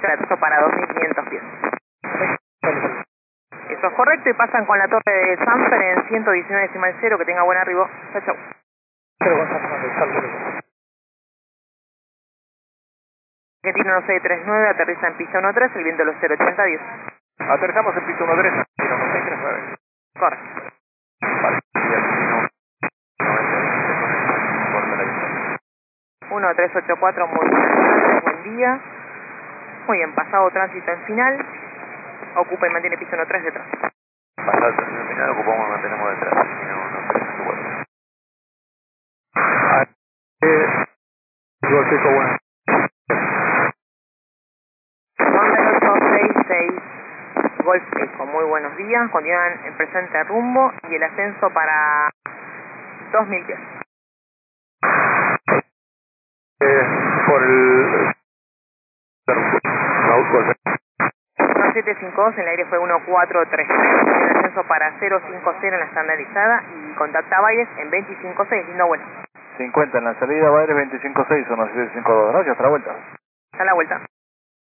Eso para 2.500 pies. Eso es correcto y pasan con la torre de Sanfer en 119,0. Que tenga buen arribo. Chau, chau. Argentina 1639, aterriza en pista 13, el viento de los 080, 10. Aterrizamos en piso 13, Argentina 1639. Correcto. Vale, y Argentina 1384, muy bien, buen día. Muy bien, pasado tránsito en final. Ocupa y mantiene piso 13 detrás. pasado el tránsito final, ocupamos y mantenemos detrás, Argentina 1384. Golfeco, bueno. Honda 866, Golf Eco, muy buenos días. Continúan en presente rumbo y el ascenso para 2000 pies. Por el... Golfeco. 752, en el aire fue 1433. El ascenso para 050 en la estandarizada y contacta a Baires en 256, lindo vuelo. 50 en la salida, Baires 25.6, 1752. Gracias, hasta la vuelta. Hasta la vuelta.